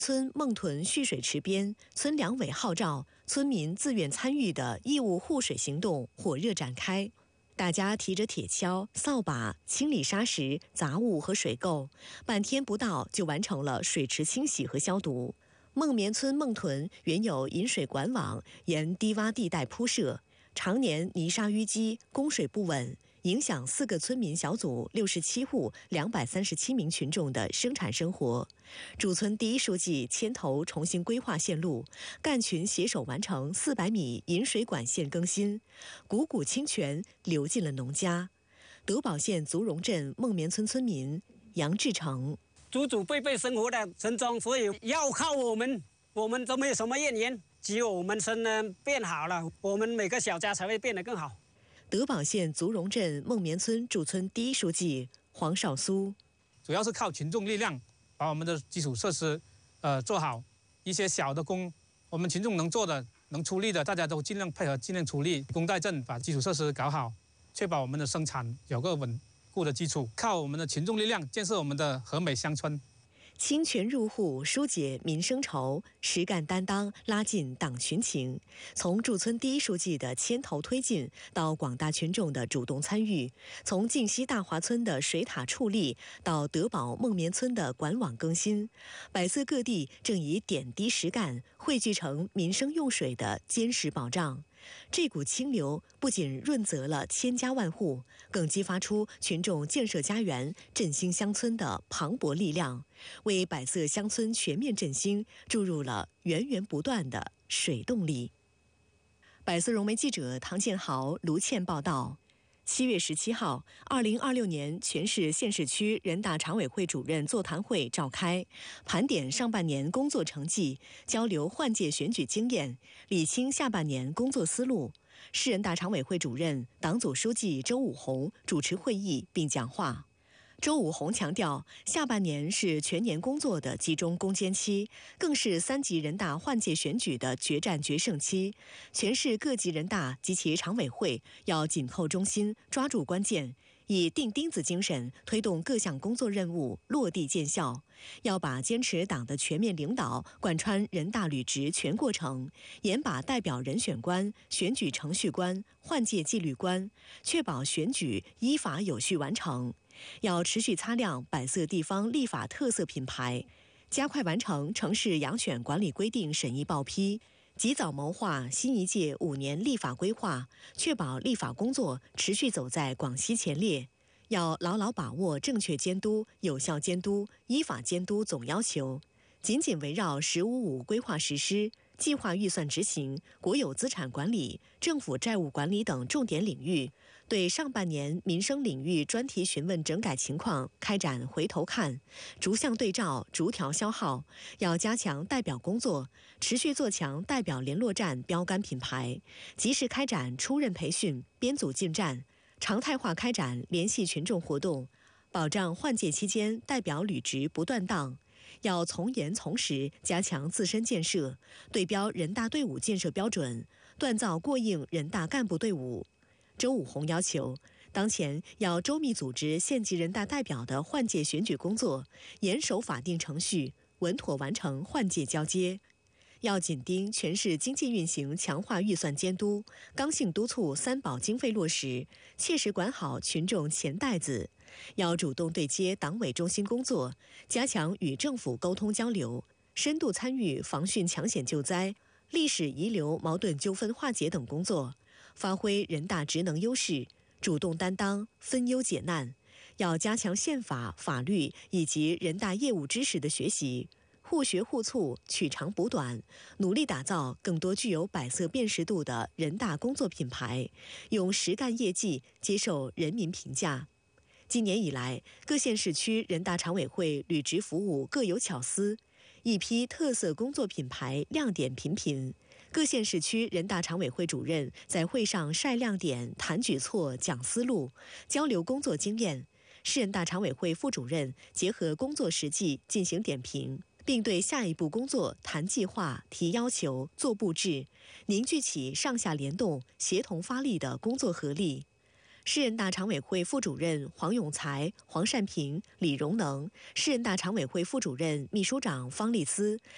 村孟屯蓄水池边，村两委号召村民自愿参与的义务护水行动火热展开。大家提着铁锹、扫把，清理沙石、杂物和水垢，半天不到就完成了水池清洗和消毒。孟棉村孟屯原有引水管网沿低洼地带铺设，常年泥沙淤积，供水不稳，影响4个村民小组67户237名群众的生产生活。驻村第一书记牵头重新规划线路，干群携手完成400米引水管线更新，汩汩清泉流进了农家。德保县足荣镇孟棉村村民杨志成： 祖祖辈辈生活在村中，所以要靠我们都没有什么怨言。只有我们村呢变好了，我们每个小家才会变得更好。 德保县足荣镇孟棉村驻村第一书记黄少苏： 主要是靠群众力量，把我们的基础设施做好。一些小的工，我们群众能做的、能出力的，大家都尽量配合，尽量出力，功带正，把基础设施搞好，确保我们的生产有个稳固的基础。靠我们的群众力量建设我们的和美乡村。 倾权入户，疏解民生愁，实干担当，拉近党群情。从驻村第一书记的牵头推进，到广大群众的主动参与，从晋西大华村的水塔矗立，到德保孟棉村的管网更新，百色各地正以点滴实干汇聚成民生用水的坚实保障。这股清流不仅润泽了千家万户，更激发出群众建设家园、振兴乡村的磅礴力量，为百色乡村全面振兴注入了源源不断的水动力。百色融媒记者唐建豪、卢倩报道。7月17号，2026年全市县市区人大常委会主任座谈会召开，盘点上半年工作成绩，交流换届选举经验，理清下半年工作思路。市人大常委会主任、党组书记周武红主持会议并讲话。周武红强调，下半年是全年工作的集中攻坚期，更是3级人大换届选举的决战决胜期。全市各级人大及其常委会要紧扣中心，抓住关键，以钉钉子精神推动各项工作任务落地见效。要把坚持党的全面领导贯穿人大履职全过程，严把代表人选关、选举程序关、换届纪律关，确保选举依法有序完成。要持续擦亮百色地方立法特色品牌，加快完成城市养犬管理规定审议报批，及早谋划新一届5年立法规划，确保立法工作持续走在广西前列。要牢牢把握正确监督、有效监督、依法监督总要求，紧紧围绕“15+5”规划实施、计划预算执行、国有资产管理、政府债务管理等重点领域，对上半年民生领域专题询问整改情况开展回头看，逐项对照，逐条消耗。要加强代表工作，持续做强代表联络站标杆品牌，及时开展出任培训、编组进站，常态化开展联系群众活动，保障换届期间代表履职不断档。要从严从实加强自身建设，对标人大队伍建设标准，锻造过硬人大干部队伍。周武红要求，当前要周密组织县级人大代表的换届选举工作，严守法定程序，稳妥完成换届交接。要紧盯全市经济运行，强化预算监督，刚性督促3保经费落实，切实管好群众钱袋子。要主动对接党委中心工作，加强与政府沟通交流，深度参与防汛抢险救灾、历史遗留矛盾纠纷化解等工作，发挥人大职能优势，主动担当，分忧解难。要加强宪法、法律以及人大业务知识的学习，互学互促，取长补短，努力打造更多具有百色辨识度的人大工作品牌，用实干业绩接受人民评价。今年以来，各县市区人大常委会履职服务各有巧思，一批特色工作品牌亮点频频。各县市区人大常委会主任在会上晒亮点、谈举措、讲思路，交流工作经验。市人大常委会副主任结合工作实际进行点评，并对下一步工作谈计划、提要求、做布置，凝聚起上下联动、协同发力的工作合力。市人大常委会副主任黄永才、黄善平、李荣能，市人大常委会副主任、秘书长方立思